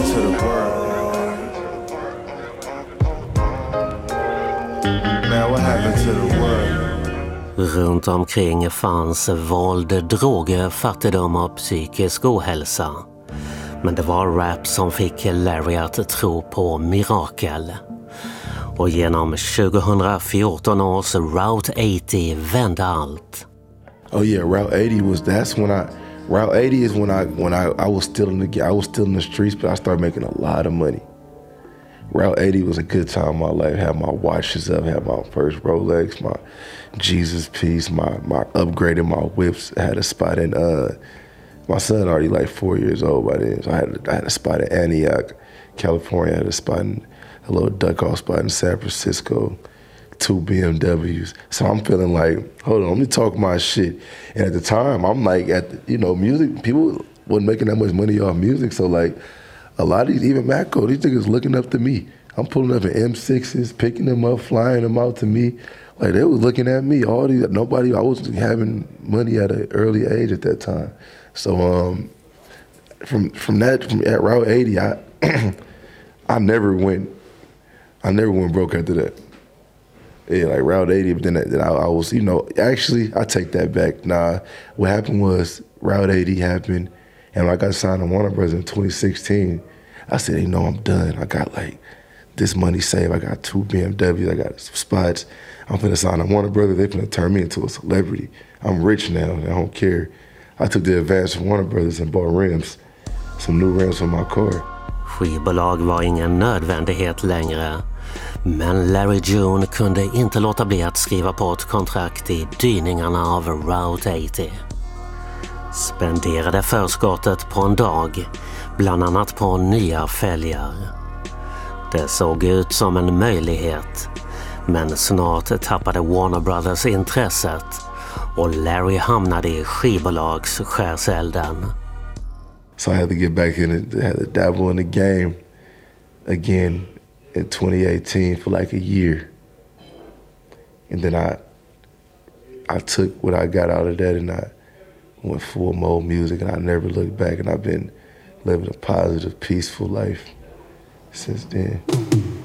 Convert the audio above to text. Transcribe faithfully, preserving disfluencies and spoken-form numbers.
happened to the world? Man, what happened to the world? Runt omkring fanns våld, droger, fattigdom och psykisk ohälsa. Men det var rap som fick Larry att tro på mirakel. Och genom tjugohundrafjorton års Route eighty vände allt. Oh yeah, Route eighty was that's when I Route eighty is when I when I, I was still in the I was still in the streets, but I started making a lot of money. Route eighty was a good time in my life. Had my watches up, had my first Rolex, my Jesus piece, my my upgraded my whips. I had a spot in uh my son already like four years old by then, so I had I had a spot in Antioch, California. I had a spot in a little duck off spot in San Francisco. Two B M Ws. So I'm feeling like, hold on, let me talk my shit. And at the time, I'm like, at the, you know, music, people wasn't making that much money off music. So like, a lot of these, even Macco, these niggas looking up to me. I'm pulling up in M sixes, picking them up, flying them out to me. Like, they was looking at me. All these, nobody, I was having money at an early age at that time. So um, from from that, from at Route eighty, I I never went, I never went broke after that. Yeah, like Route eighty, but then, then I, I was, you know, actually, I take that back. Nah, what happened was Route eighty happened, and when I got signed to Warner Brothers in twenty sixteen, I said, you know, I'm done. I got like this money saved. I got two B M Ws. I got some spots. I'm finna sign to Warner Brothers. They finna turn me into a celebrity. I'm rich now. I don't care. I took the advance from Warner Brothers and bought rims, some new rims for my car. Skivbolag var ingen nödvändighet längre. Men Larry June kunde inte låta bli att skriva på ett kontrakt i dyningarna av Route eighty. Spenderade förskottet på en dag, bland annat på nya fälgar. Det såg ut som en möjlighet, men snart tappade Warner Brothers intresset och Larry hamnade i skivbolags skärselden. So I had to get back in it, had to dabble in the game again in twenty eighteen for like a year. And then I I took what I got out of that and I went full mode music, and I never looked back, and I've been living a positive, peaceful life since then.